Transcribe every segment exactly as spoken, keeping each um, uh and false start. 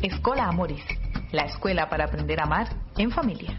Escola Amoris, la escuela para aprender a amar en familia.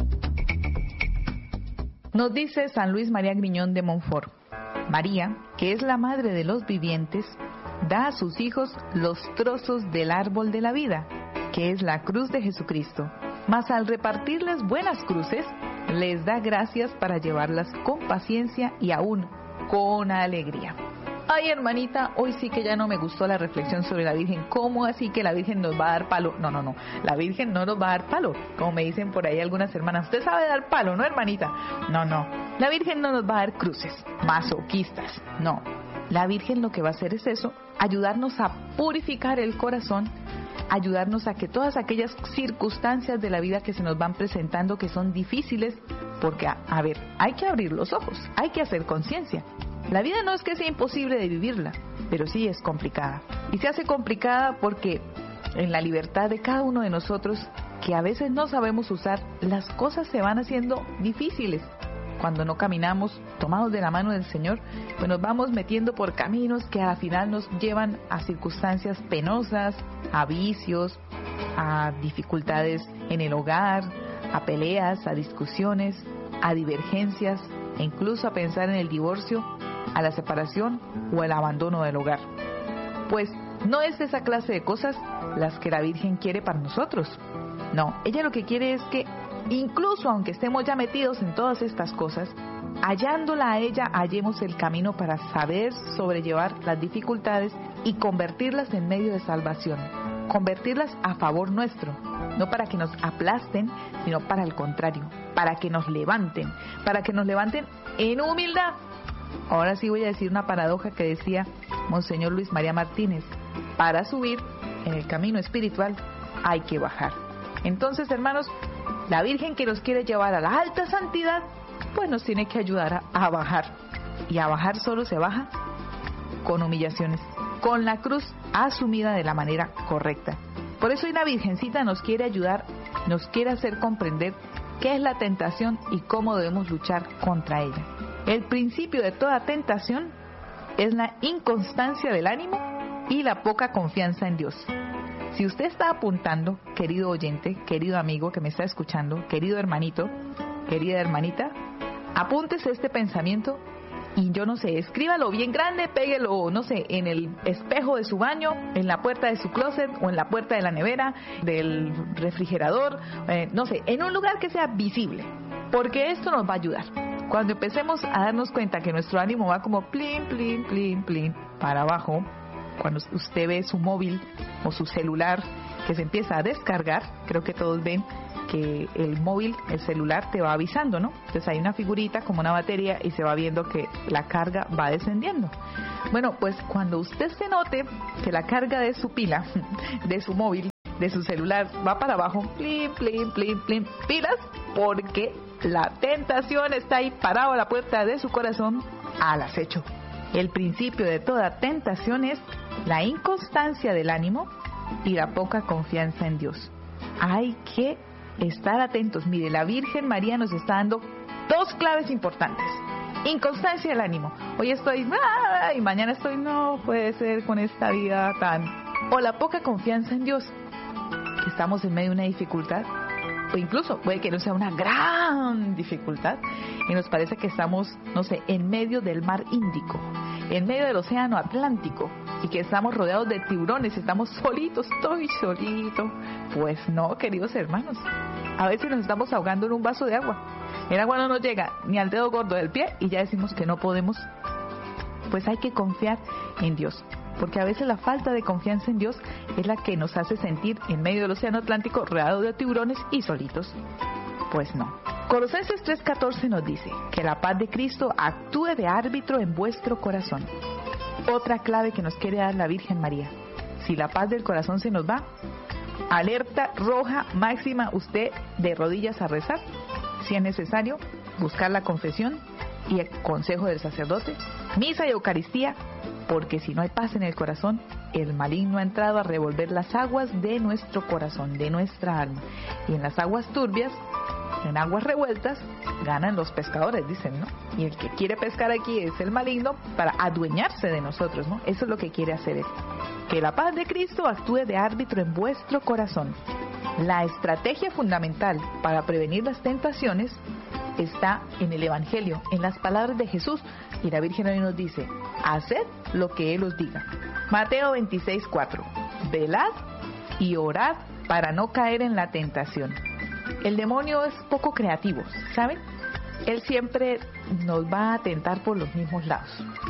Nos dice San Luis María Griñón de Montfort: María, que es la madre de los vivientes, da a sus hijos los trozos del árbol de la vida, que es la cruz de Jesucristo, mas al repartirles buenas cruces, les da gracias para llevarlas con paciencia y aún con alegría. Ay, hermanita, hoy sí que ya no me gustó la reflexión sobre la Virgen. ¿Cómo así que la Virgen nos va a dar palo? No, no, no, la Virgen no nos va a dar palo, como me dicen por ahí algunas hermanas. Usted sabe dar palo, ¿no, hermanita? No, no, la Virgen no nos va a dar cruces masoquistas, no. La Virgen lo que va a hacer es eso, ayudarnos a purificar el corazón, ayudarnos a que todas aquellas circunstancias de la vida que se nos van presentando, que son difíciles, porque, a, a ver, hay que abrir los ojos, hay que hacer conciencia. La vida no es que sea imposible de vivirla, pero sí es complicada. Y se hace complicada porque en la libertad de cada uno de nosotros, que a veces no sabemos usar, las cosas se van haciendo difíciles. Cuando no caminamos tomados de la mano del Señor, pues nos vamos metiendo por caminos que al final nos llevan a circunstancias penosas, a vicios, a dificultades en el hogar, a peleas, a discusiones, a divergencias e incluso a pensar en el divorcio, a la separación o el abandono del hogar. Pues no es esa clase de cosas las que la Virgen quiere para nosotros. No, ella lo que quiere es que incluso aunque estemos ya metidos en todas estas cosas, hallándola a ella hallemos el camino para saber sobrellevar las dificultades y convertirlas en medio de salvación, convertirlas a favor nuestro, no para que nos aplasten, sino para el contrario, para que nos levanten, para que nos levanten en humildad. Ahora sí voy a decir una paradoja que decía Monseñor Luis María Martínez: para subir en el camino espiritual hay que bajar. Entonces, hermanos, la Virgen que nos quiere llevar a la alta santidad, pues nos tiene que ayudar a, a bajar. Y a bajar solo se baja con humillaciones, con la cruz asumida de la manera correcta. Por eso hoy la Virgencita nos quiere ayudar, nos quiere hacer comprender qué es la tentación y cómo debemos luchar contra ella. El principio de toda tentación es la inconstancia del ánimo y la poca confianza en Dios. Si usted está apuntando, querido oyente, querido amigo que me está escuchando, querido hermanito, querida hermanita, apúntese este pensamiento y yo no sé, escríbalo bien grande, péguelo, no sé, en el espejo de su baño, en la puerta de su closet o en la puerta de la nevera, del refrigerador, eh, no sé, en un lugar que sea visible, porque esto nos va a ayudar. Cuando empecemos a darnos cuenta que nuestro ánimo va como plin, plin, plin, plin, para abajo, cuando usted ve su móvil o su celular que se empieza a descargar, creo que todos ven que el móvil, el celular te va avisando, ¿no? Entonces hay una figurita como una batería y se va viendo que la carga va descendiendo. Bueno, pues cuando usted se note que la carga de su pila, de su móvil, de su celular va para abajo, plin, plin, plin, plin, pilas, porque la tentación está ahí parado a la puerta de su corazón al acecho. El principio de toda tentación es la inconstancia del ánimo y la poca confianza en Dios. Hay que estar atentos. Mire, la Virgen María nos está dando dos claves importantes. Inconstancia del ánimo. Hoy estoy, ¡ah! Y mañana estoy, no puede ser con esta vida tan... O la poca confianza en Dios, que estamos en medio de una dificultad, o incluso puede que no sea una gran dificultad y nos parece que estamos, no sé, en medio del mar Índico, en medio del océano Atlántico y que estamos rodeados de tiburones, estamos solitos, estoy solito. Pues no, queridos hermanos, a veces nos estamos ahogando en un vaso de agua, el agua no nos llega ni al dedo gordo del pie y ya decimos que no podemos. Pues hay que confiar en Dios, porque a veces la falta de confianza en Dios es la que nos hace sentir en medio del océano Atlántico rodeados de tiburones y solitos. Pues no. Colosenses tres catorce nos dice que la paz de Cristo actúe de árbitro en vuestro corazón. Otra clave que nos quiere dar la Virgen María. Si la paz del corazón se nos va, alerta roja máxima, usted de rodillas a rezar, si es necesario, buscar la confesión y el consejo del sacerdote, misa y Eucaristía, porque si no hay paz en el corazón, el maligno ha entrado a revolver las aguas de nuestro corazón, de nuestra alma, y en las aguas turbias en aguas revueltas ganan los pescadores, dicen, ¿no? Y el que quiere pescar aquí es el maligno para adueñarse de nosotros, ¿no? Eso es lo que quiere hacer él. Que la paz de Cristo actúe de árbitro en vuestro corazón. La estrategia fundamental para prevenir las tentaciones está en el Evangelio, en las palabras de Jesús. Y la Virgen hoy nos dice, haced lo que Él os diga. Mateo veintiséis, cuatro. Velad y orad para no caer en la tentación. El demonio es poco creativo, ¿saben? Él siempre nos va a tentar por los mismos lados.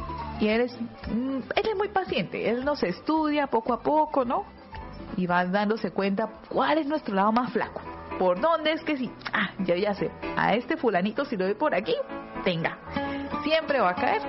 Y él es, él es muy paciente, él nos estudia poco a poco, ¿no? Y va dándose cuenta cuál es nuestro lado más flaco. ¿Por dónde es que sí? Ah, ya ya sé, a este fulanito si lo doy por aquí, tenga, siempre va a caer.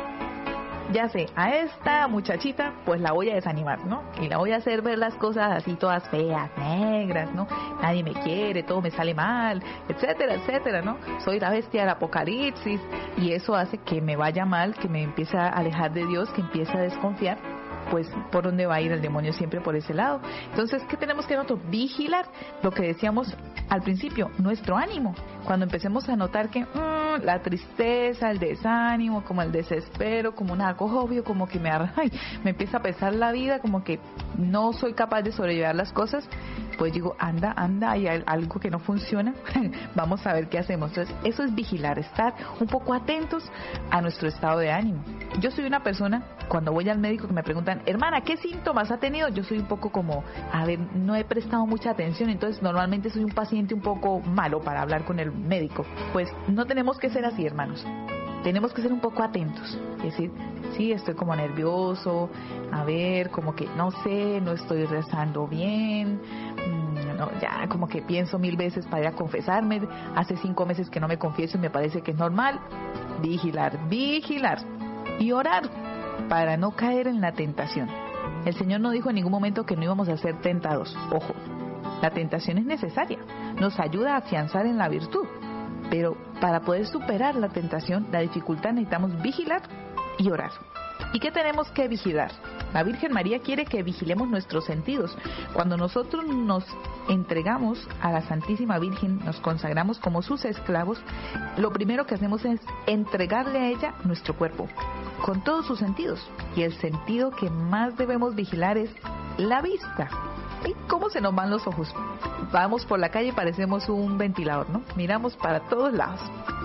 Ya sé, a esta muchachita pues la voy a desanimar, ¿no? Y la voy a hacer ver las cosas así todas feas, negras, ¿no? Nadie me quiere, todo me sale mal, etcétera, etcétera, ¿no? Soy la bestia del apocalipsis y eso hace que me vaya mal, que me empiece a alejar de Dios, que empiece a desconfiar. Pues por dónde va a ir el demonio, siempre por ese lado. Entonces, ¿qué tenemos que nosotros? Vigilar lo que decíamos al principio, nuestro ánimo. Cuando empecemos a notar que mmm, la tristeza, el desánimo, como el desespero, como un agobio, como que me, ay, me empieza a pesar la vida, como que no soy capaz de sobrellevar las cosas, pues digo, anda, anda, hay algo que no funciona, vamos a ver qué hacemos. Entonces, eso es vigilar, estar un poco atentos a nuestro estado de ánimo. Yo soy una persona, cuando voy al médico que me preguntan, hermana, ¿qué síntomas ha tenido? Yo soy un poco como, a ver, no he prestado mucha atención, entonces normalmente soy un paciente un poco malo para hablar con el médico. Pues no tenemos que ser así, hermanos. Tenemos que ser un poco atentos. Es decir, sí, estoy como nervioso, a ver, como que no sé, no estoy rezando bien, mmm, no, ya como que pienso mil veces para ir a confesarme. Hace cinco meses que no me confieso y me parece que es normal. Vigilar, vigilar y orar para no caer en la tentación. El Señor no dijo en ningún momento que no íbamos a ser tentados. Ojo, la tentación es necesaria, nos ayuda a afianzar en la virtud, pero para poder superar la tentación, la dificultad, necesitamos vigilar y orar. ¿Y qué tenemos que vigilar? La Virgen María quiere que vigilemos nuestros sentidos. Cuando nosotros nos entregamos a la Santísima Virgen, nos consagramos como sus esclavos, lo primero que hacemos es entregarle a ella nuestro cuerpo, con todos sus sentidos. Y el sentido que más debemos vigilar es la vista. ¿Y cómo se nos van los ojos? Vamos por la calle y parecemos un ventilador, ¿no? Miramos para todos lados.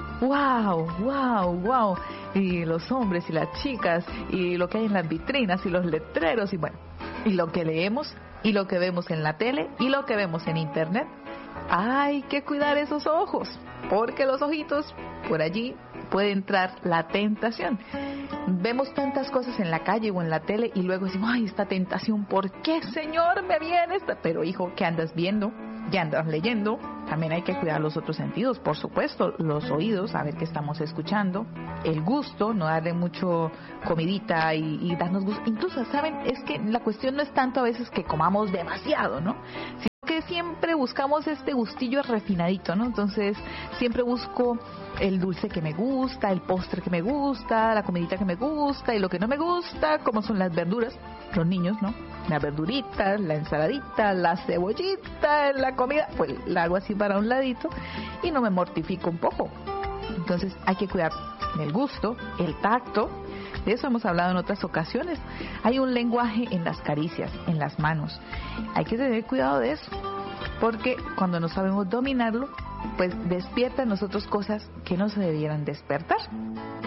¡Wow! ¡Wow! ¡Wow! Y los hombres y las chicas, y lo que hay en las vitrinas, y los letreros, y bueno, y lo que leemos, y lo que vemos en la tele, y lo que vemos en internet. Hay que cuidar esos ojos, porque los ojitos, por allí puede entrar la tentación. Vemos tantas cosas en la calle o en la tele y luego decimos, ay, esta tentación, ¿por qué, Señor, me viene esta? Pero hijo, ¿qué andas viendo? ¿Ya andas leyendo? También hay que cuidar los otros sentidos, por supuesto, los oídos, a ver qué estamos escuchando, el gusto, no darle mucho comidita y, y darnos gusto. Incluso, ¿saben? Es que la cuestión no es tanto a veces que comamos demasiado, ¿no? Que siempre buscamos este gustillo refinadito, ¿no? Entonces siempre busco el dulce que me gusta, el postre que me gusta, la comidita que me gusta, y lo que no me gusta, como son las verduras, los niños, ¿no? Las verduritas, la ensaladita, la cebollita, la comida, pues la hago así para un ladito y no me mortifico un poco. Entonces hay que cuidar el gusto, el tacto. De eso hemos hablado en otras ocasiones. Hay un lenguaje en las caricias, en las manos. Hay que tener cuidado de eso, porque cuando no sabemos dominarlo, pues despierta en nosotros cosas que no se debieran despertar.